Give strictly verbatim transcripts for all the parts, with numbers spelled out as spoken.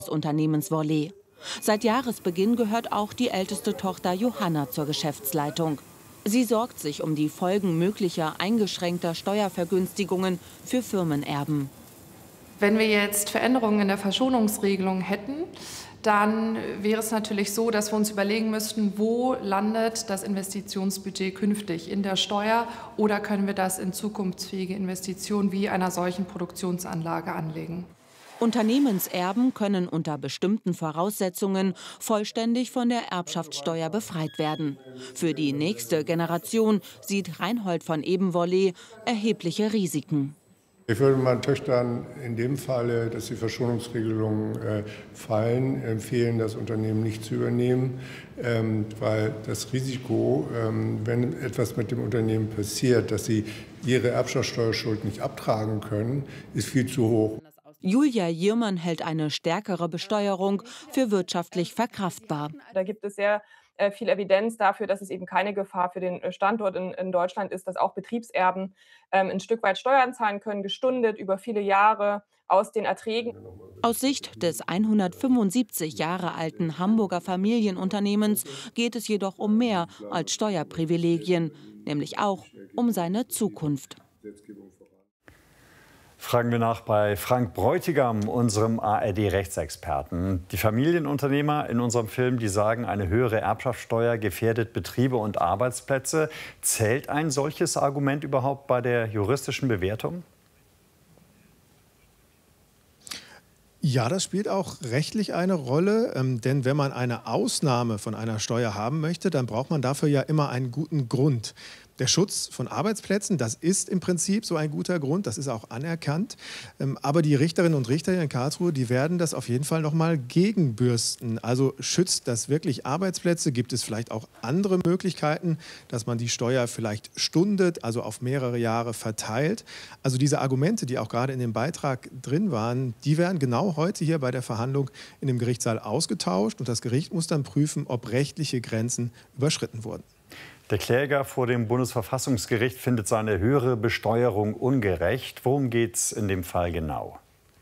des Unternehmens Worley. Seit Jahresbeginn gehört auch die älteste Tochter Johanna zur Geschäftsleitung. Sie sorgt sich um die Folgen möglicher eingeschränkter Steuervergünstigungen für Firmenerben. Wenn wir jetzt Veränderungen in der Verschonungsregelung hätten, dann wäre es natürlich so, dass wir uns überlegen müssten, wo landet das Investitionsbudget künftig, in der Steuer, oder können wir das in zukunftsfähige Investitionen wie einer solchen Produktionsanlage anlegen. Unternehmenserben können unter bestimmten Voraussetzungen vollständig von der Erbschaftssteuer befreit werden. Für die nächste Generation sieht Reinhold von Ebenworley erhebliche Risiken. Ich würde meinen Töchtern in dem Falle, dass die Verschonungsregelungen äh, fallen, empfehlen, das Unternehmen nicht zu übernehmen, ähm, weil das Risiko, ähm, wenn etwas mit dem Unternehmen passiert, dass sie ihre Erbschaftssteuerschuld nicht abtragen können, ist viel zu hoch. Julia Jiermann hält eine stärkere Besteuerung für wirtschaftlich verkraftbar. Da gibt es sehr äh, viel Evidenz dafür, dass es eben keine Gefahr für den Standort in, in Deutschland ist, dass auch Betriebserben ähm, ein Stück weit Steuern zahlen können, gestundet über viele Jahre aus den Erträgen. Aus Sicht des hundertfünfundsiebzig Jahre alten Hamburger Familienunternehmens geht es jedoch um mehr als Steuerprivilegien, nämlich auch um seine Zukunft. Fragen wir nach bei Frank Bräutigam, unserem A R D-Rechtsexperten. Die Familienunternehmer in unserem Film, die sagen, eine höhere Erbschaftssteuer gefährdet Betriebe und Arbeitsplätze. Zählt ein solches Argument überhaupt bei der juristischen Bewertung? Ja, das spielt auch rechtlich eine Rolle, ähm, denn wenn man eine Ausnahme von einer Steuer haben möchte, dann braucht man dafür ja immer einen guten Grund. Der Schutz von Arbeitsplätzen, das ist im Prinzip so ein guter Grund, das ist auch anerkannt. Ähm, aber die Richterinnen und Richter hier in Karlsruhe, die werden das auf jeden Fall noch mal gegenbürsten. Also schützt das wirklich Arbeitsplätze? Gibt es vielleicht auch andere Möglichkeiten, dass man die Steuer vielleicht stundet, also auf mehrere Jahre verteilt? Also diese Argumente, die auch gerade in dem Beitrag drin waren, die werden genau heute hier bei der Verhandlung in dem Gerichtssaal ausgetauscht. Und das Gericht muss dann prüfen, ob rechtliche Grenzen überschritten wurden. Der Kläger vor dem Bundesverfassungsgericht findet seine höhere Besteuerung ungerecht. Worum geht es in dem Fall genau?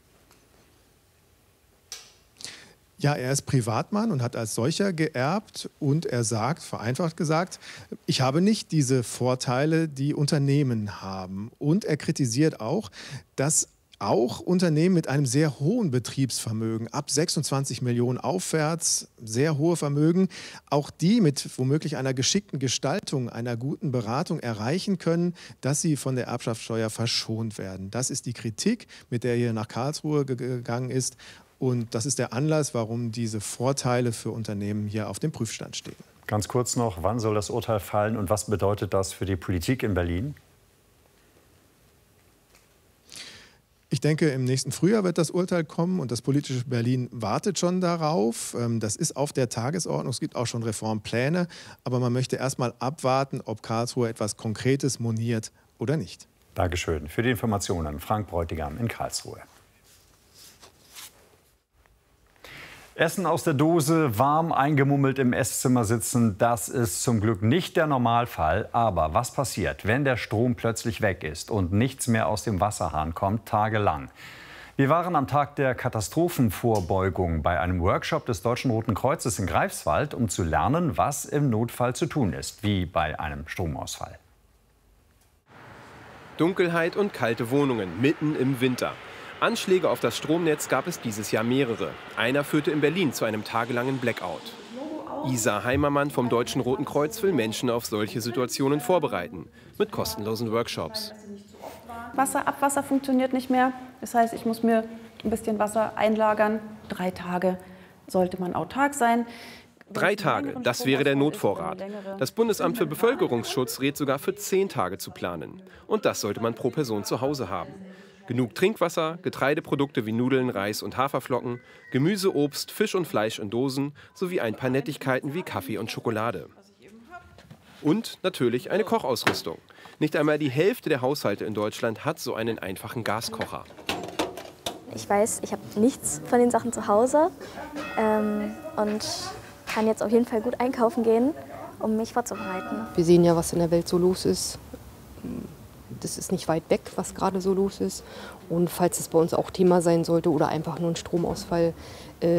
Ja, er ist Privatmann und hat als solcher geerbt. Und er sagt, vereinfacht gesagt, ich habe nicht diese Vorteile, die Unternehmen haben. Und er kritisiert auch, dass auch Unternehmen mit einem sehr hohen Betriebsvermögen, ab sechsundzwanzig Millionen aufwärts, sehr hohe Vermögen, auch die mit womöglich einer geschickten Gestaltung, einer guten Beratung erreichen können, dass sie von der Erbschaftssteuer verschont werden. Das ist die Kritik, mit der er hier nach Karlsruhe gegangen ist. Und das ist der Anlass, warum diese Vorteile für Unternehmen hier auf dem Prüfstand stehen. Ganz kurz noch, wann soll das Urteil fallen und was bedeutet das für die Politik in Berlin? Ich denke, im nächsten Frühjahr wird das Urteil kommen und das politische Berlin wartet schon darauf. Das ist auf der Tagesordnung. Es gibt auch schon Reformpläne. Aber man möchte erst mal abwarten, ob Karlsruhe etwas Konkretes moniert oder nicht. Dankeschön für die Informationen. Frank Bräutigam in Karlsruhe. Essen aus der Dose, warm eingemummelt im Esszimmer sitzen, das ist zum Glück nicht der Normalfall. Aber was passiert, wenn der Strom plötzlich weg ist und nichts mehr aus dem Wasserhahn kommt, tagelang? Wir waren am Tag der Katastrophenvorbeugung bei einem Workshop des Deutschen Roten Kreuzes in Greifswald, um zu lernen, was im Notfall zu tun ist, wie bei einem Stromausfall. Dunkelheit und kalte Wohnungen mitten im Winter. Anschläge auf das Stromnetz gab es dieses Jahr mehrere. Einer führte in Berlin zu einem tagelangen Blackout. Isa Heimermann vom Deutschen Roten Kreuz will Menschen auf solche Situationen vorbereiten, mit kostenlosen Workshops. Wasser, Abwasser funktioniert nicht mehr. Das heißt, ich muss mir ein bisschen Wasser einlagern. Drei Tage sollte man autark sein. Drei Tage, das wäre der Notvorrat. Das Bundesamt für Bevölkerungsschutz rät sogar für zehn Tage zu planen. Und das sollte man pro Person zu Hause haben. Genug Trinkwasser, Getreideprodukte wie Nudeln, Reis und Haferflocken, Gemüse, Obst, Fisch und Fleisch in Dosen sowie ein paar Nettigkeiten wie Kaffee und Schokolade. Und natürlich eine Kochausrüstung. Nicht einmal die Hälfte der Haushalte in Deutschland hat so einen einfachen Gaskocher. Ich weiß, ich habe nichts von den Sachen zu Hause ähm, und kann jetzt auf jeden Fall gut einkaufen gehen, um mich vorzubereiten. Wir sehen ja, was in der Welt so los ist. das ist nicht weit weg, was gerade so los ist. Und falls es bei uns auch Thema sein sollte oder einfach nur ein Stromausfall,